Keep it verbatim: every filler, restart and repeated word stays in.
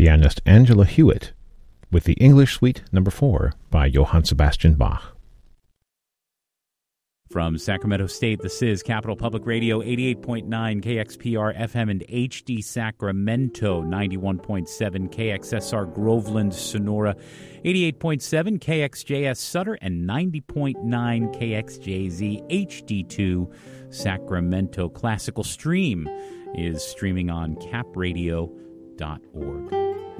pianist Angela Hewitt with the English Suite Number four by Johann Sebastian Bach. From Sacramento State, this is Capital Public Radio, eighty-eight point nine K X P R F M and H D Sacramento, ninety-one point seven K X S R Groveland, Sonora, eighty-eight point seven K X J S Sutter, and ninety point nine K X J Z H D two Sacramento. Classical Stream is streaming on cap radio dot org.